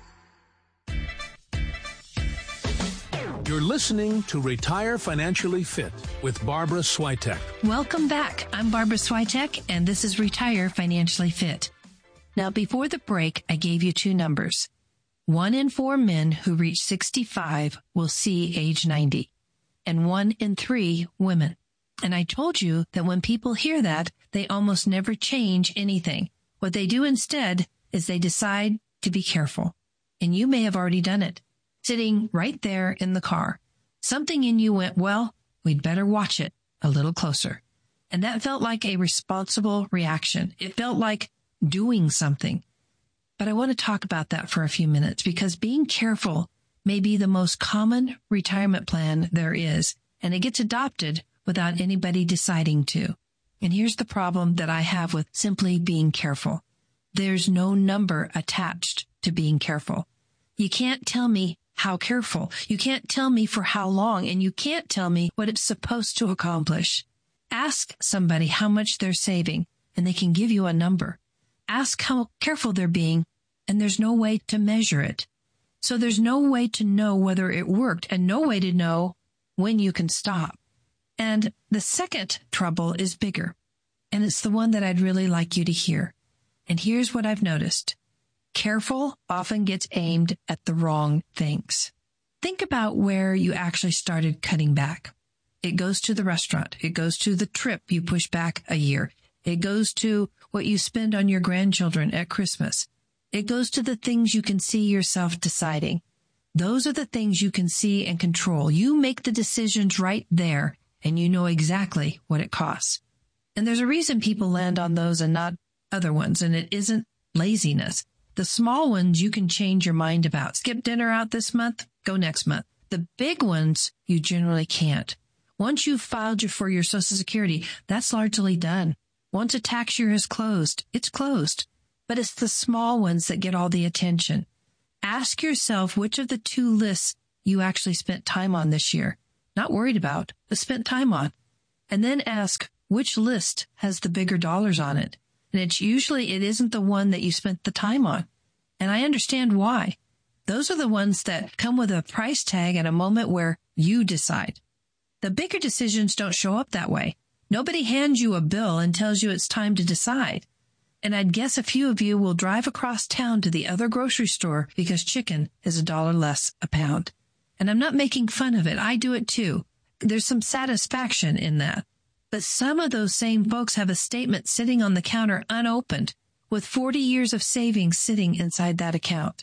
E: You're listening to Retire Financially Fit with Barbara Swiatek.
P: Welcome back. I'm Barbara Swiatek, and this is Retire Financially Fit. Now, before the break, I gave you two numbers. One in four men who reach sixty-five will see age ninety, and one in three women. And I told you that when people hear that, they almost never change anything. What they do instead is they decide to be careful. And you may have already done it. Sitting right there in the car. Something in you went, well, we'd better watch it a little closer. And that felt like a responsible reaction. It felt like doing something. But I want to talk about that for a few minutes because being careful may be the most common retirement plan there is, and it gets adopted without anybody deciding to. And here's the problem that I have with simply being careful. There's no number attached to being careful. You can't tell me how careful. You can't tell me for how long, and you can't tell me what it's supposed to accomplish. Ask somebody how much they're saving, and they can give you a number. Ask how careful they're being, and there's no way to measure it. So there's no way to know whether it worked, and no way to know when you can stop. And the second trouble is bigger, and it's the one that I'd really like you to hear. And here's what I've noticed. Careful often gets aimed at the wrong things. Think about where you actually started cutting back. It goes to the restaurant. It goes to the trip you push back a year. It goes to what you spend on your grandchildren at Christmas. It goes to the things you can see yourself deciding. Those are the things you can see and control. You make the decisions right there, and you know exactly what it costs. And there's a reason people land on those and not other ones, and it isn't laziness. The small ones you can change your mind about. Skip dinner out this month, go next month. The big ones you generally can't. Once you've filed for your Social Security, that's largely done. Once a tax year is closed, it's closed. But it's the small ones that get all the attention. Ask yourself which of the two lists you actually spent time on this year. Not worried about, but spent time on. And then ask which list has the bigger dollars on it. And it's usually, it isn't the one that you spent the time on. And I understand why. Those are the ones that come with a price tag at a moment where you decide. The bigger decisions don't show up that way. Nobody hands you a bill and tells you it's time to decide. And I'd guess a few of you will drive across town to the other grocery store because chicken is a dollar less a pound. And I'm not making fun of it. I do it too. There's some satisfaction in that. But some of those same folks have a statement sitting on the counter unopened with forty years of savings sitting inside that account.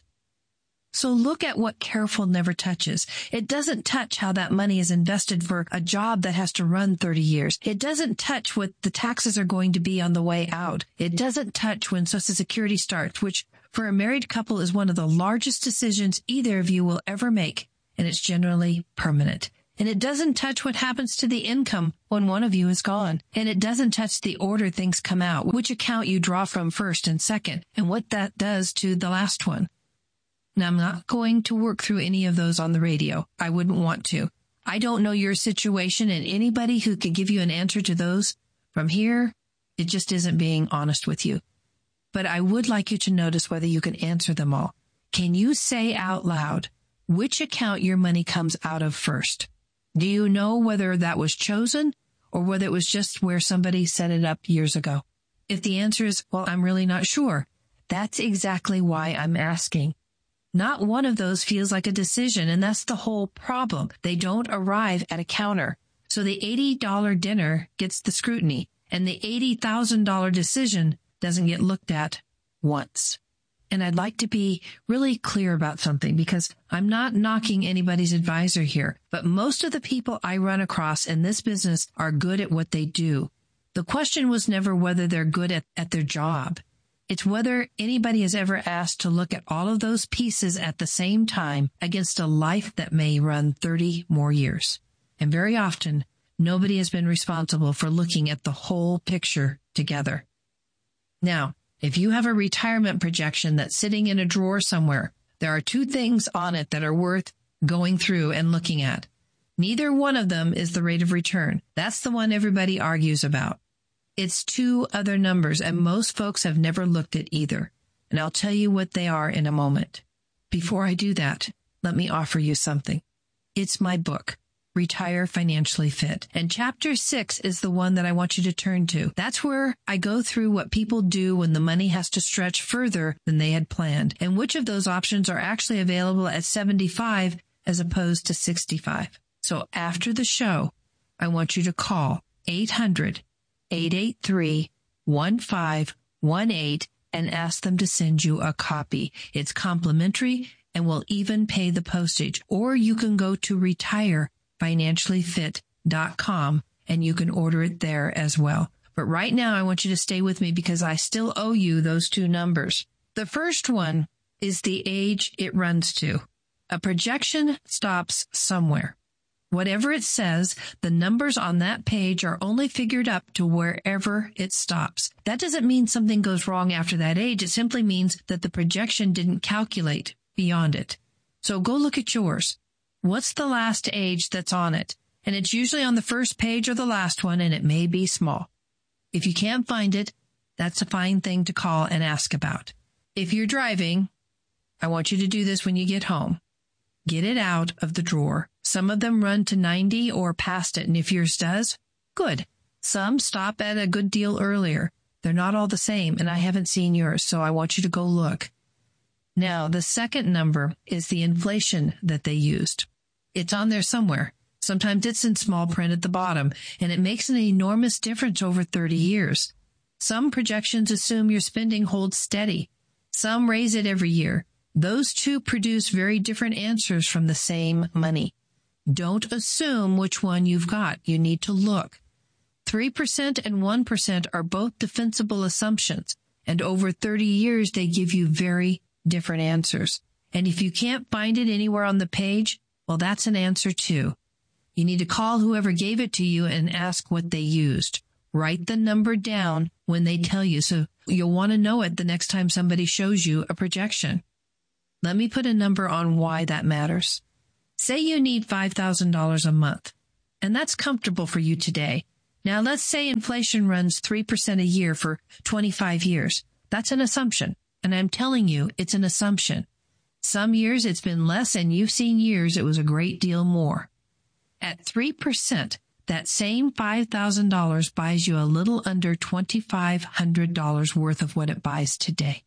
P: So look at what careful never touches. It doesn't touch how that money is invested for a job that has to run thirty years. It doesn't touch what the taxes are going to be on the way out. It doesn't touch when Social Security starts, which for a married couple is one of the largest decisions either of you will ever make, and it's generally permanent. And it doesn't touch what happens to the income when one of you is gone. And it doesn't touch the order things come out, which account you draw from first and second, and what that does to the last one. Now, I'm not going to work through any of those on the radio. I wouldn't want to. I don't know your situation, and anybody who could give you an answer to those from here, it just isn't being honest with you. But I would like you to notice whether you can answer them all. Can you say out loud which account your money comes out of first? Do you know whether that was chosen or whether it was just where somebody set it up years ago? If the answer is, well, I'm really not sure, that's exactly why I'm asking. Not one of those feels like a decision, and that's the whole problem. They don't arrive at a counter. So the eighty dollars dinner gets the scrutiny, and the eighty thousand dollars decision doesn't get looked at once. And I'd like to be really clear about something, because I'm not knocking anybody's advisor here, but most of the people I run across in this business are good at what they do. The question was never whether they're good at, at their job. It's whether anybody has ever asked to look at all of those pieces at the same time against a life that may run thirty more years. And very often, nobody has been responsible for looking at the whole picture together. Now, if you have a retirement projection that's sitting in a drawer somewhere, there are two things on it that are worth going through and looking at. Neither one of them is the rate of return. That's the one everybody argues about. It's two other numbers, and most folks have never looked at either. And I'll tell you what they are in a moment. Before I do that, let me offer you something. It's my book, Retire Financially Fit. And chapter six is the one that I want you to turn to. That's where I go through what people do when the money has to stretch further than they had planned, and which of those options are actually available at seventy-five as opposed to sixty-five. So after the show, I want you to call eight hundred, eight eight three, one five one eight and ask them to send you a copy. It's complimentary and will even pay the postage. Or you can go to retire financially fit dot com and you can order it there as well. But right now I want you to stay with me because I still owe you those two numbers. The first one is the age it runs to. A projection stops somewhere. Whatever it says, the numbers on that page are only figured up to wherever it stops. That doesn't mean something goes wrong after that age. It simply means that the projection didn't calculate beyond it. So go look at yours. What's the last age that's on it? And it's usually on the first page or the last one, and it may be small. If you can't find it, that's a fine thing to call and ask about. If you're driving, I want you to do this when you get home. Get it out of the drawer. Some of them run to ninety or past it, and if yours does, good. Some stop at a good deal earlier. They're not all the same, and I haven't seen yours, so I want you to go look. Now, the second number is the inflation that they used. It's on there somewhere. Sometimes it's in small print at the bottom, and it makes an enormous difference over thirty years. Some projections assume your spending holds steady. Some raise it every year. Those two produce very different answers from the same money. Don't assume which one you've got. You need to look. three percent and one percent are both defensible assumptions, and over thirty years they give you very different answers. And if you can't find it anywhere on the page, well, that's an answer too. You need to call whoever gave it to you and ask what they used. Write the number down when they tell you, so you'll want to know it the next time somebody shows you a projection. Let me put a number on why that matters. Say you need five thousand dollars a month, and that's comfortable for you today. Now, let's say inflation runs three percent a year for twenty-five years. That's an assumption, and I'm telling you, it's an assumption. Some years it's been less, and you've seen years it was a great deal more. At three percent, that same five thousand dollars buys you a little under two thousand five hundred dollars worth of what it buys today.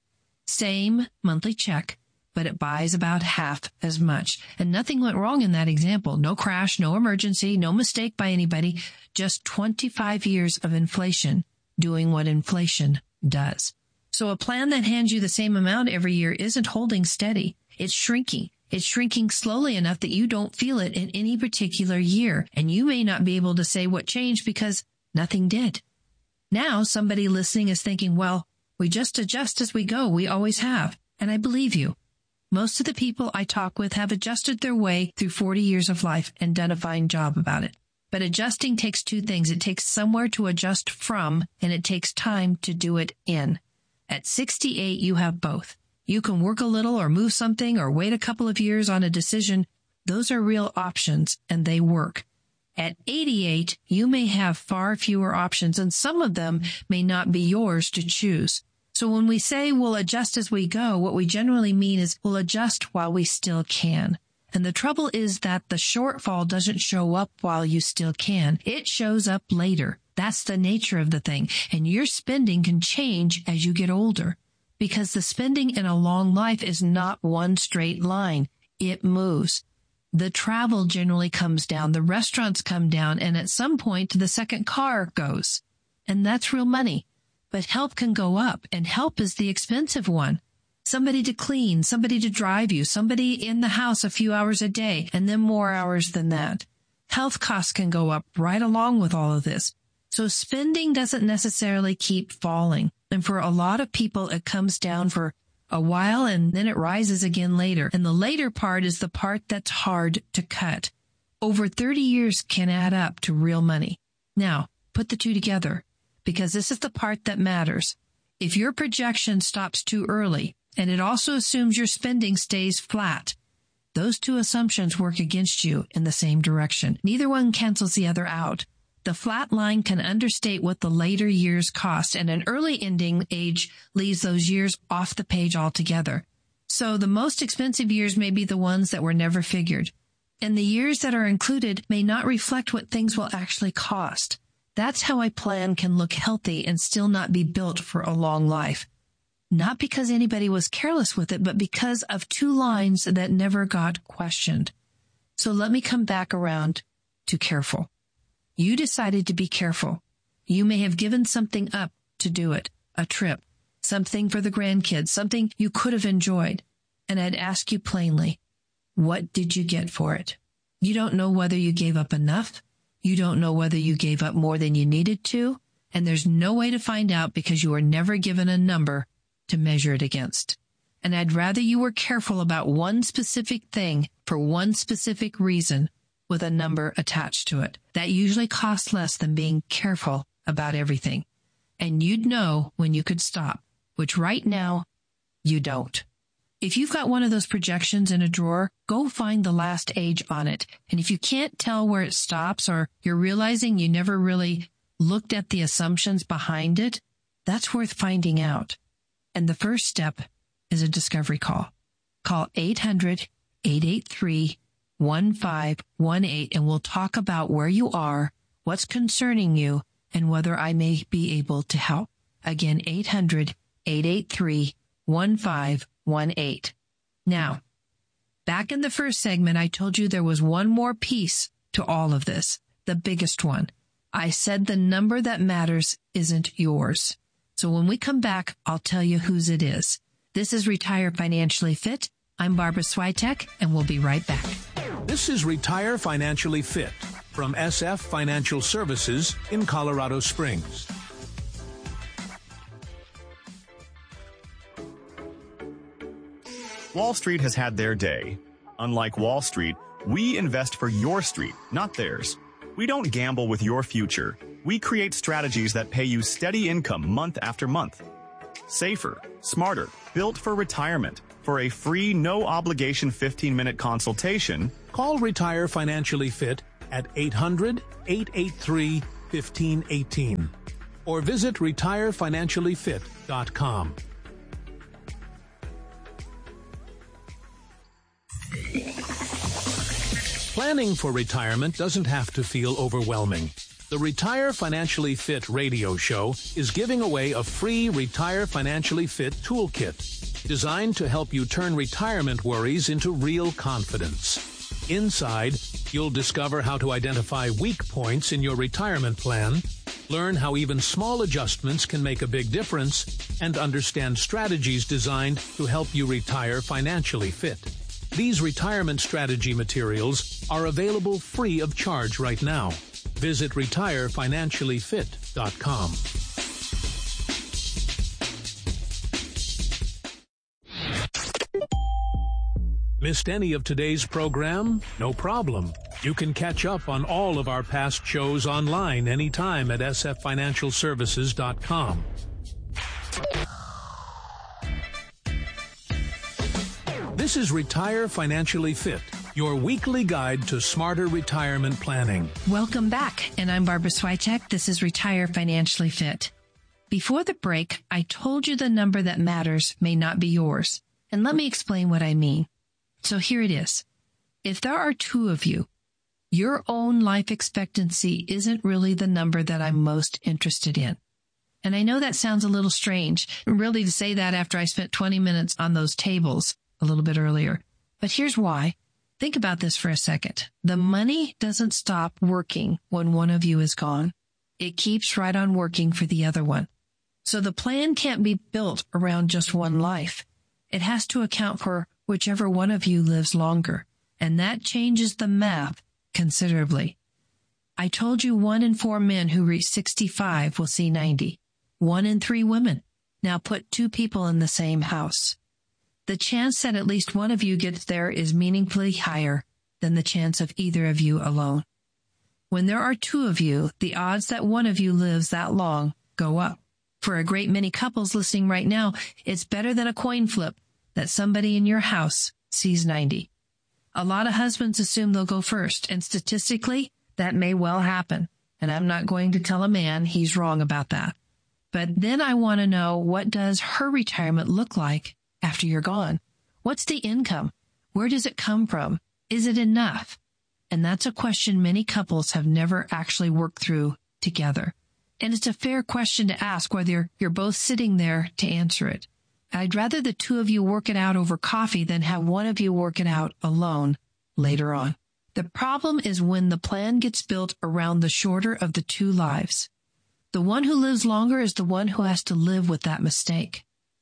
P: Same monthly check, but it buys about half as much. And nothing went wrong in that example. No crash, no emergency, no mistake by anybody. Just twenty-five years of inflation doing what inflation does. So a plan that hands you the same amount every year isn't holding steady. It's shrinking. It's shrinking slowly enough that you don't feel it in any particular year. And you may not be able to say what changed because nothing did. Now somebody listening is thinking, well, we just adjust as we go. We always have. And I believe you. Most of the people I talk with have adjusted their way through forty years of life and done a fine job about it. But adjusting takes two things. It takes somewhere to adjust from, and it takes time to do it in. At sixty-eight, you have both. You can work a little or move something or wait a couple of years on a decision. Those are real options, and they work. At eighty-eight, you may have far fewer options, and some of them may not be yours to choose. So when we say we'll adjust as we go, what we generally mean is we'll adjust while we still can. And the trouble is that the shortfall doesn't show up while you still can. It shows up later. That's the nature of the thing. And your spending can change as you get older, because the spending in a long life is not one straight line. It moves. The travel generally comes down, the restaurants come down, and at some point the second car goes. And that's real money. But help can go up, and help is the expensive one. Somebody to clean, somebody to drive you, somebody in the house a few hours a day, and then more hours than that. Health costs can go up right along with all of this. So spending doesn't necessarily keep falling. And for a lot of people, it comes down for a while and then it rises again later. And the later part is the part that's hard to cut. Over thirty years can add up to real money. Now, put the two together, because this is the part that matters. If your projection stops too early, and it also assumes your spending stays flat, those two assumptions work against you in the same direction. Neither one cancels the other out. The flat line can understate what the later years cost, and an early ending age leaves those years off the page altogether. So the most expensive years may be the ones that were never figured. And the years that are included may not reflect what things will actually cost. That's how a plan can look healthy and still not be built for a long life. Not because anybody was careless with it, but because of two lines that never got questioned. So let me come back around to careful. You decided to be careful. You may have given something up to do it, a trip, something for the grandkids, something you could have enjoyed. And I'd ask you plainly, what did you get for it? You don't know whether you gave up enough. You don't know whether you gave up more than you needed to. And there's no way to find out because you were never given a number to measure it against. And I'd rather you were careful about one specific thing for one specific reason with a number attached to it. That usually costs less than being careful about everything. And you'd know when you could stop, which right now, you don't. If you've got one of those projections in a drawer, go find the last age on it. And if you can't tell where it stops, or you're realizing you never really looked at the assumptions behind it, that's worth finding out. And the first step is a discovery call. Call eight hundred, eight eight three, one five one eight and we'll talk about where you are, what's concerning you, and whether I may be able to help. Again, eight hundred, eight eight three, one five one eight. Now, back in the first segment, I told you there was one more piece to all of this, the biggest one. I said the number that matters isn't yours. So when we come back, I'll tell you whose it is. This is Retire Financially Fit. I'm Barbara Swiatek, and we'll be right back.
E: This is Retire Financially Fit from S F Financial Services in Colorado Springs.
Q: Wall Street has had their day. Unlike Wall Street, we invest for your street, not theirs. We don't gamble with your future. We create strategies that pay you steady income month after month. Safer, smarter, built for retirement. For a free, no-obligation fifteen-minute consultation,
E: call Retire Financially Fit at eight hundred, eight eight three, one five one eight or visit retire financially fit dot com. Planning for retirement doesn't have to feel overwhelming. The Retire Financially Fit radio show is giving away a free Retire Financially Fit toolkit designed to help you turn retirement worries into real confidence. Inside, you'll discover how to identify weak points in your retirement plan, learn how even small adjustments can make a big difference, and understand strategies designed to help you retire financially fit. These retirement strategy materials are available free of charge right now. Visit retire financially fit dot com. Missed any of today's program? No problem. You can catch up on all of our past shows online anytime at s f financial services dot com. This is Retire Financially Fit, your weekly guide to smarter retirement planning.
P: Welcome back, and I'm Barbara Swycheck. This is Retire Financially Fit. Before the break, I told you the number that matters may not be yours. And let me explain what I mean. So here it is. If there are two of you, your own life expectancy isn't really the number that I'm most interested in. And I know that sounds a little strange, really, to say that after I spent twenty minutes on those tables a little bit earlier. But here's why. Think about this for a second. The money doesn't stop working when one of you is gone. It keeps right on working for the other one. So the plan can't be built around just one life. It has to account for whichever one of you lives longer. And that changes the math considerably. I told you one in four men who reach sixty-five will see ninety. One in three women. Now put two people in the same house. The chance that at least one of you gets there is meaningfully higher than the chance of either of you alone. When there are two of you, the odds that one of you lives that long go up. For a great many couples listening right now, it's better than a coin flip that somebody in your house sees ninety. A lot of husbands assume they'll go first, and statistically, that may well happen. And I'm not going to tell a man he's wrong about that. But then I want to know, what does her retirement look like after you're gone? What's the income? Where does it come from? Is it enough? And that's a question many couples have never actually worked through together. And it's a fair question to ask, whether you're both sitting there to answer it. I'd rather the two of you work it out over coffee than have one of you work it out alone later on. The problem is when the plan gets built around the shorter of the two lives. The one who lives longer is the one who has to live with that mistake.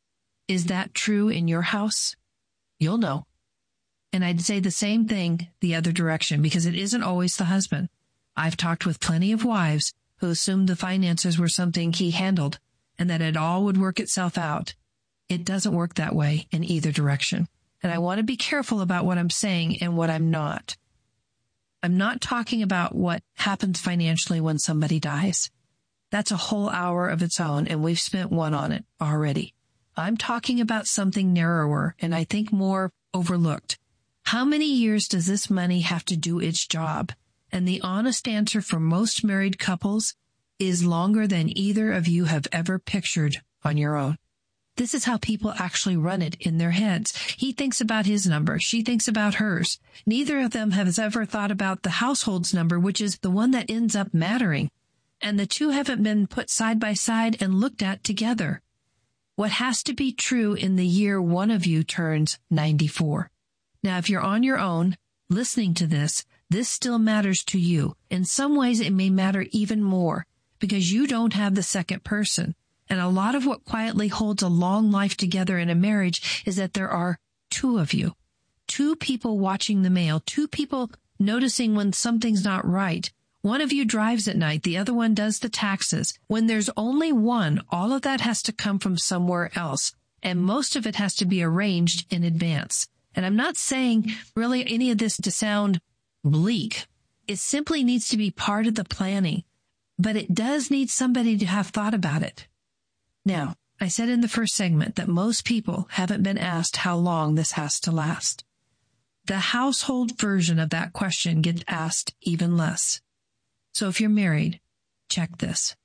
P: Is that true in your house? You'll know. And I'd say the same thing the other direction, because it isn't always the husband. I've talked with plenty of wives who assumed the finances were something he handled and that it all would work itself out. It doesn't work that way in either direction. And I want to be careful about what I'm saying and what I'm not. I'm not talking about what happens financially when somebody dies. That's a whole hour of its own, and we've spent one on it already. I'm talking about something narrower and I think more overlooked. How many years does this money have to do its job? And the honest answer for most married couples is longer than either of you have ever pictured on your own. This is how people actually run it in their heads. He thinks about his number. She thinks about hers. Neither of them has ever thought about the household's number, which is the one that ends up mattering. And the two haven't been put side by side and looked at together. What has to be true in the year one of you turns ninety-four? Now, if you're on your own, listening to this, this still matters to you. In some ways, it may matter even more because you don't have the second person. And a lot of what quietly holds a long life together in a marriage is that there are two of you, two people watching the mail, two people noticing when something's not right. One of you drives at night, the other one does the taxes. When there's only one, all of that has to come from somewhere else, and most of it has to be arranged in advance. And I'm not saying really any of this to sound bleak. It simply needs to be part of the planning. but it does need somebody to have thought about it. Now, I said in the first segment that most people haven't been asked how long this has to last. The household version of that question gets asked even less. So if you're married, check this.